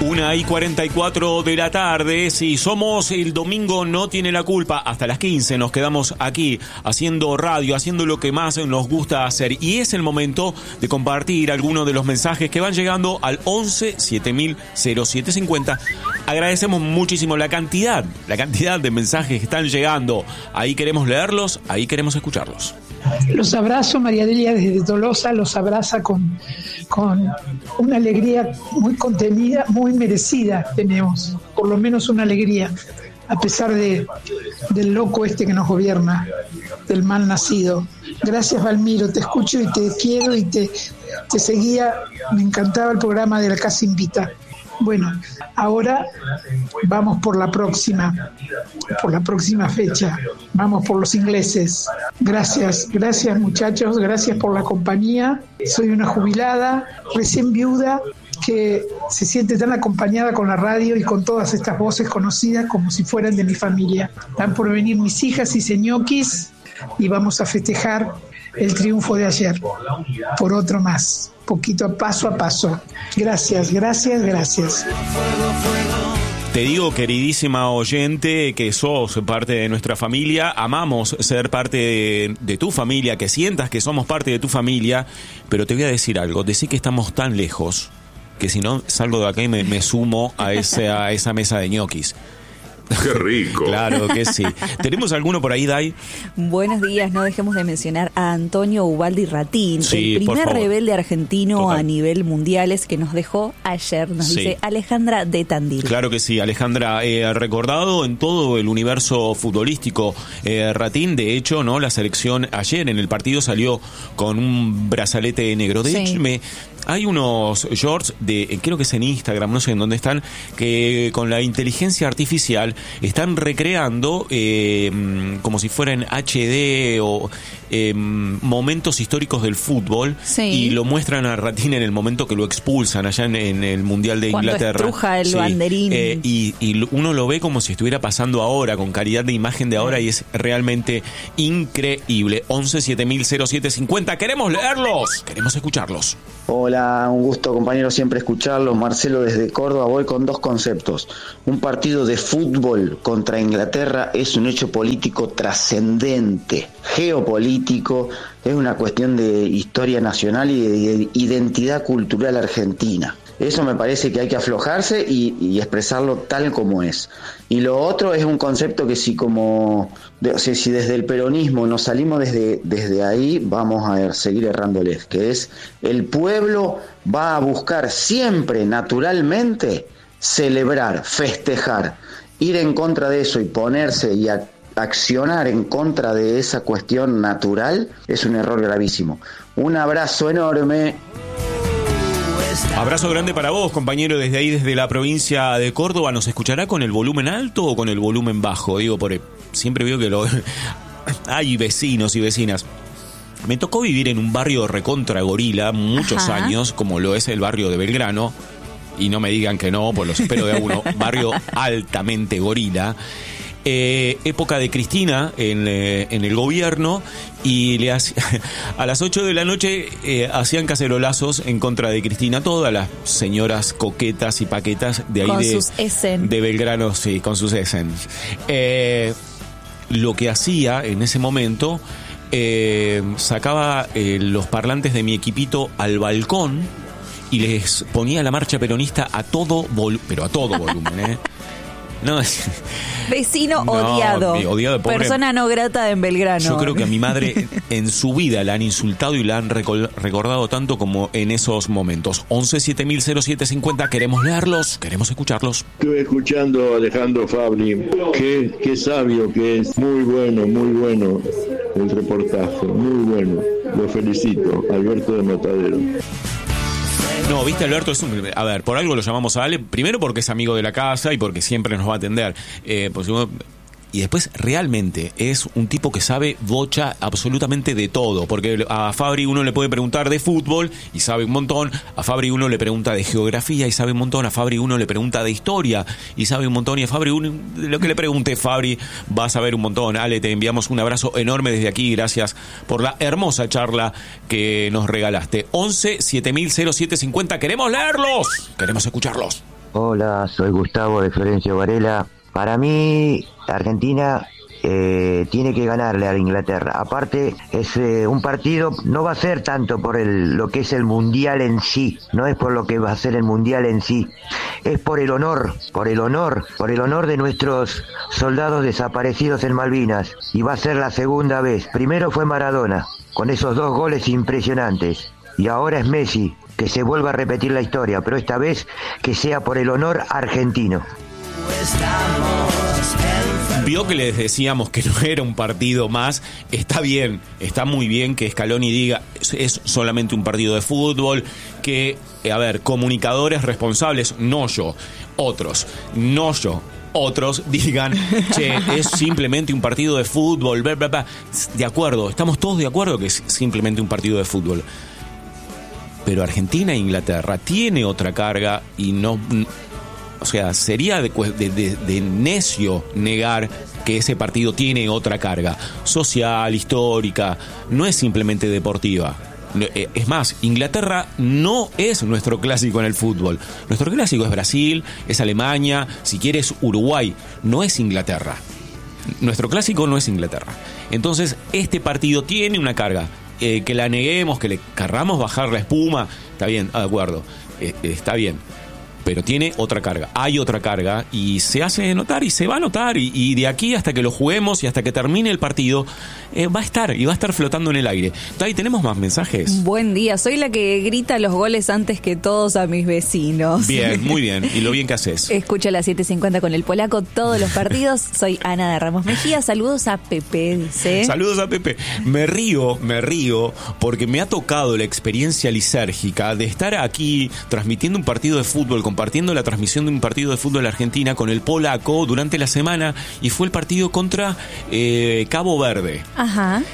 1:44 de la tarde. Si somos el domingo no tiene la culpa. Hasta las 15 nos quedamos aquí haciendo radio, haciendo lo que más nos gusta hacer. Y es el momento de compartir algunos de los mensajes que van llegando al 11 7000 0750. Agradecemos muchísimo la cantidad de mensajes que están llegando. Ahí queremos leerlos, ahí queremos escucharlos. Los abrazo, María Delia desde Tolosa, los abraza con una alegría muy contenida, muy merecida tenemos, por lo menos una alegría, a pesar del loco este que nos gobierna, del mal nacido. Gracias, Valmiro, te escucho y te quiero y te seguía, me encantaba el programa de La Casa Invita. Bueno, ahora vamos por la próxima fecha, vamos por los ingleses. Gracias muchachos, gracias por la compañía. Soy una jubilada, recién viuda, que se siente tan acompañada con la radio y con todas estas voces conocidas como si fueran de mi familia. Están por venir mis hijas y señoquis y vamos a festejar el triunfo de ayer por otro más, poquito paso a paso. Gracias. Te digo, queridísima oyente, que sos parte de nuestra familia. Amamos ser parte de tu familia, que sientas que somos parte de tu familia. Pero te voy a decir algo, decir que estamos tan lejos que si no salgo de acá y me sumo a esa mesa de ñoquis. ¡Qué rico! Claro que sí. ¿Tenemos alguno por ahí, Dai? Buenos días, no dejemos de mencionar a Antonio Ubaldi Ratín, sí, el primer rebelde argentino total a nivel mundiales que nos dejó ayer, nos dice Alejandra de Tandil. Claro que sí, Alejandra, recordado en todo el universo futbolístico, Ratín, de hecho, ¿no? La selección ayer en el partido salió con un brazalete negro. De hecho, hay unos shorts creo que es en Instagram, no sé en dónde están, que con la inteligencia artificial están recreando como si fueran HD o momentos históricos del fútbol, y lo muestran a Ratín en el momento que lo expulsan allá en el Mundial de Inglaterra. Cuando estruja el banderín. Y uno lo ve como si estuviera pasando ahora, con calidad de imagen de ahora, y es realmente increíble. 11 7000 0750. Queremos leerlos, queremos escucharlos. Hola, un gusto, compañero, siempre escucharlos. Marcelo desde Córdoba. Voy con dos conceptos. Un partido de fútbol contra Inglaterra es un hecho político trascendente, geopolítico, es una cuestión de historia nacional y de identidad cultural argentina. Eso me parece que hay que aflojarse y expresarlo tal como es. Y lo otro es un concepto que si desde el peronismo nos salimos desde ahí, vamos a seguir errándoles, que es el pueblo va a buscar siempre naturalmente celebrar, festejar, ir en contra de eso y ponerse y accionar en contra de esa cuestión natural es un error gravísimo. Un abrazo enorme. Abrazo grande para vos, compañero, desde ahí, desde la provincia de Córdoba. ¿Nos escuchará con el volumen alto o con el volumen bajo? Digo, siempre veo que hay vecinos y vecinas. Me tocó vivir en un barrio recontra gorila muchos años, como lo es el barrio de Belgrano. Y no me digan que no, pues los espero de a uno. Barrio altamente gorila. Época de Cristina en el gobierno, y a las 8 de la noche hacían cacerolazos en contra de Cristina, todas las señoras coquetas y paquetas de ahí con sus Essen. De Belgrano, sí, con sus Essen. Lo que hacía en ese momento, sacaba los parlantes de mi equipito al balcón y les ponía la marcha peronista a todo volumen, No, vecino odiado pobre. Persona no grata en Belgrano. Yo creo que a mi madre en su vida la han insultado y la han recordado tanto como en esos momentos. 11 7000 0750. Queremos leerlos, queremos escucharlos. Estuve escuchando a Alejandro Fabri. Qué sabio que es. Muy bueno el reportaje, muy bueno. Lo felicito, Alberto de Matadero. No, viste, Alberto, a ver, por algo lo llamamos a Ale, primero porque es amigo de la casa y porque siempre nos va a atender, y después realmente es un tipo que sabe bocha absolutamente de todo, porque a Fabri uno le puede preguntar de fútbol y sabe un montón, a Fabri uno le pregunta de geografía y sabe un montón, a Fabri uno le pregunta de historia y sabe un montón, y a Fabri uno, lo que le pregunte Fabri va a saber un montón. Ale, te enviamos un abrazo enorme desde aquí, gracias por la hermosa charla que nos regalaste. 11 7000 0750, queremos leerlos, queremos escucharlos. Hola, soy Gustavo de Florencio Varela. Para mí, Argentina tiene que ganarle a Inglaterra. Aparte, es un partido, no va a ser tanto por lo que es el mundial en sí, no es por lo que va a ser el mundial en sí, es por el honor de nuestros soldados desaparecidos en Malvinas, y va a ser la segunda vez. Primero fue Maradona, con esos 2 goles impresionantes, y ahora es Messi, que se vuelva a repetir la historia, pero esta vez que sea por el honor argentino. Vio que les decíamos que no era un partido más. Está bien, está muy bien que Scaloni diga es solamente un partido de fútbol, que, comunicadores responsables, no yo, otros digan, che, es simplemente un partido de fútbol, bla, bla, bla. De acuerdo, estamos todos de acuerdo que es simplemente un partido de fútbol. Pero Argentina e Inglaterra tiene otra carga y no... O sea, sería de necio negar que ese partido tiene otra carga social, histórica, no es simplemente deportiva. Es más, Inglaterra no es nuestro clásico en el fútbol. Nuestro clásico es Brasil, es Alemania, si quieres Uruguay, no es Inglaterra. Nuestro clásico no es Inglaterra. Entonces, este partido tiene una carga. Que la neguemos, que le querramos bajar la espuma, está bien, de acuerdo, está bien. Pero tiene otra carga, hay otra carga y se hace notar y se va a notar y de aquí hasta que lo juguemos y hasta que termine el partido va a estar flotando en el aire. Ahí tenemos más mensajes. Buen día, soy la que grita los goles antes que todos a mis vecinos. Bien, muy bien, y lo bien que haces. Escucho las 7:50 con el Polaco todos los partidos. Soy Ana de Ramos Mejía, saludos a Pepe, dice. Saludos a Pepe. Me río porque me ha tocado la experiencia lisérgica de estar aquí transmitiendo un partido de fútbol, compartiendo la transmisión de un partido de fútbol Argentina con el Polaco durante la semana, y fue el partido contra Cabo Verde. Ajá.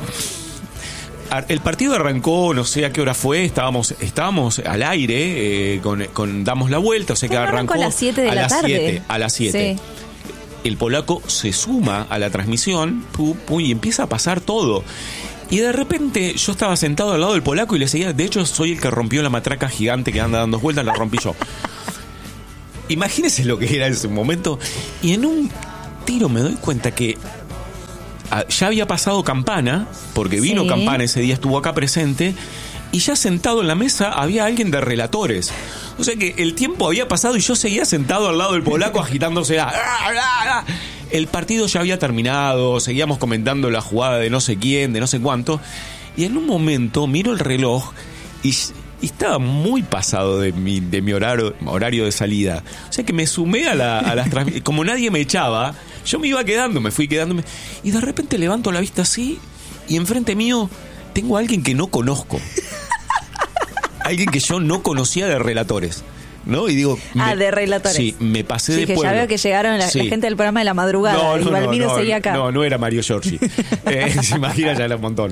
El partido arrancó, no sé a qué hora fue, estábamos al aire con Damos la Vuelta, o sea que arrancó a las 7 de la tarde. A las 7. Sí. El Polaco se suma a la transmisión y empieza a pasar todo. Y de repente yo estaba sentado al lado del Polaco y le seguía. De hecho, soy el que rompió la matraca gigante que anda dando vueltas, la rompí yo. Imagínense lo que era ese momento. Y en un tiro me doy cuenta que ya había pasado Campana, porque vino sí. Campana ese día, estuvo acá presente, y ya sentado en la mesa había alguien de relatores. O sea que el tiempo había pasado y yo seguía sentado al lado del Polaco agitándose. El partido ya había terminado, seguíamos comentando la jugada de no sé quién, de no sé cuánto, y en un momento miro el reloj y estaba muy pasado de mi horario de salida. O sea que me sumé a las transmisiones. Como nadie me echaba, yo me fui quedándome. Y de repente levanto la vista así y enfrente mío tengo a alguien que no conozco. Alguien que yo no conocía de relatores, ¿no? Y digo... de relatores. Sí, me pasé de pueblo. Ya veo que llegaron la gente del programa de la madrugada. Y Valmiro seguía acá. No era Mario Giorgi. Se imagina, ya era un montón.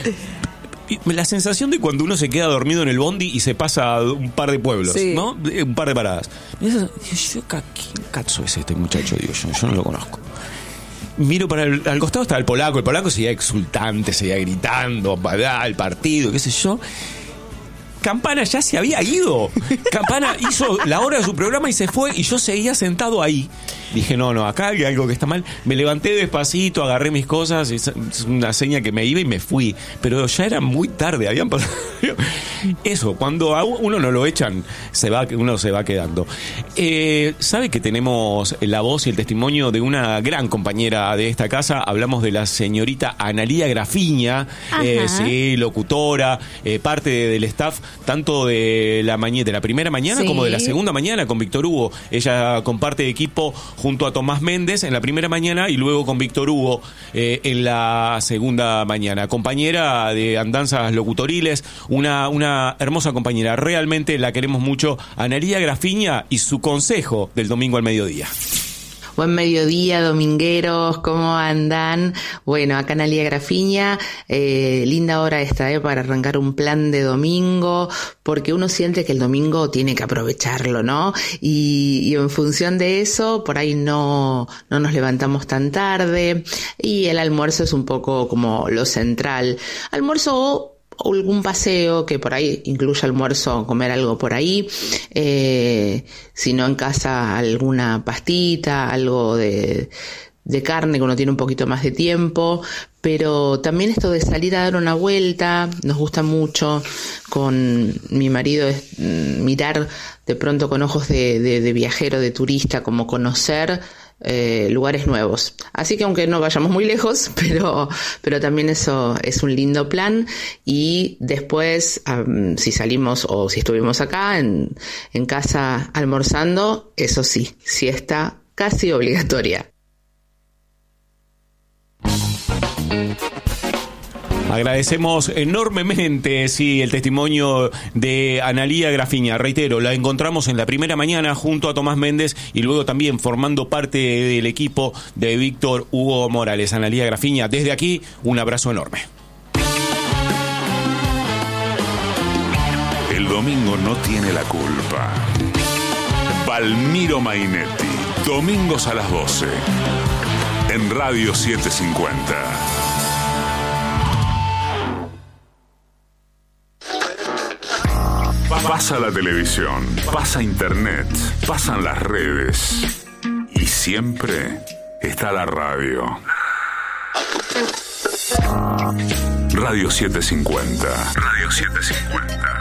La sensación de cuando uno se queda dormido en el bondi y se pasa un par de pueblos, sí. ¿no? Un par de paradas. ¿Quién cazzo es este muchacho? Digo yo no lo conozco. Miro al costado, estaba el Polaco seguía exultante, seguía gritando, el partido, qué sé yo. Campana ya se había ido. Campana hizo la hora de su programa y se fue, y yo seguía sentado ahí. Dije, no, acá hay algo que está mal. Me levanté despacito, agarré mis cosas, es una seña que me iba y me fui. Pero ya era muy tarde, habían pasado. Eso, cuando a uno no lo echan, uno se va quedando. ¿Sabe que tenemos la voz y el testimonio de una gran compañera de esta casa? Hablamos de la señorita Analía Grafiña, sí, locutora, parte del staff, tanto de la primera mañana sí. como de la segunda mañana con Víctor Hugo. Ella comparte equipo junto a Tomás Méndez en la primera mañana y luego con Víctor Hugo en la segunda mañana. Compañera de andanzas locutoriles, una hermosa compañera. Realmente la queremos mucho, Analía Grafiña, y su consejo del domingo al mediodía. Buen mediodía, domingueros, ¿cómo andan? Bueno, acá Analía Grafiña, linda hora esta, para arrancar un plan de domingo, porque uno siente que el domingo tiene que aprovecharlo, ¿no? Y en función de eso, por ahí no nos levantamos tan tarde, y el almuerzo es un poco como lo central. Almuerzo algún paseo que por ahí incluya almuerzo, comer algo por ahí, si no en casa alguna pastita, algo de carne que uno tiene un poquito más de tiempo, pero también esto de salir a dar una vuelta, nos gusta mucho con mi marido, es mirar de pronto con ojos de viajero, de turista, como conocer lugares nuevos. Así que aunque no vayamos muy lejos, pero también eso es un lindo plan. Y después, si salimos o si estuvimos acá en casa almorzando, eso sí, siesta casi obligatoria. Agradecemos enormemente, el testimonio de Analía Grafiña. Reitero, la encontramos en La Primera Mañana junto a Tomás Méndez y luego también formando parte del equipo de Víctor Hugo Morales. Analía Grafiña, desde aquí, un abrazo enorme. El domingo no tiene la culpa. Palmiro Mainetti, domingos a las 12, en Radio 750. Pasa la televisión, pasa internet, pasan las redes y siempre está la radio. Radio 750. Radio 750.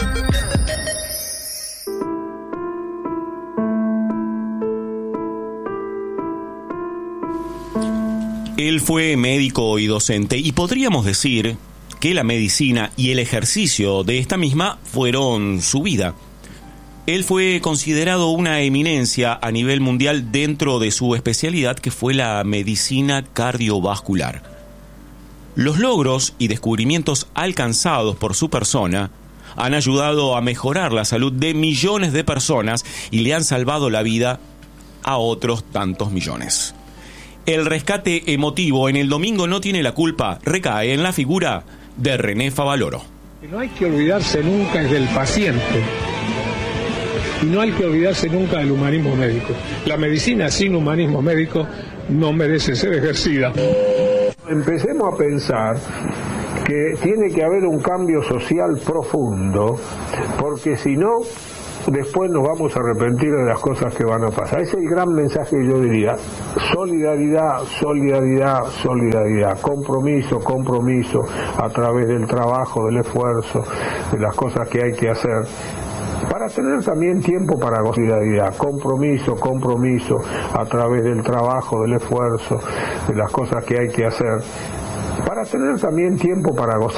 Él fue médico y docente y podríamos decir que la medicina y el ejercicio de esta misma fueron su vida. Él fue considerado una eminencia a nivel mundial dentro de su especialidad, que fue la medicina cardiovascular. Los logros y descubrimientos alcanzados por su persona han ayudado a mejorar la salud de millones de personas y le han salvado la vida a otros tantos millones. El rescate emotivo en El Domingo no tiene la culpa recae en la figura de René Favaloro. No hay que olvidarse nunca del paciente y no hay que olvidarse nunca del humanismo médico. La medicina sin humanismo médico no merece ser ejercida. Empecemos a pensar que tiene que haber un cambio social profundo, porque si no, después nos vamos a arrepentir de las cosas que van a pasar. Ese es el gran mensaje que yo diría. Solidaridad, solidaridad, solidaridad. Compromiso, compromiso, a través del trabajo, del esfuerzo, de las cosas que hay que hacer. Para tener también tiempo para solidaridad. Compromiso, compromiso, a través del trabajo, del esfuerzo, de las cosas que hay que hacer. Para tener también tiempo para gozar.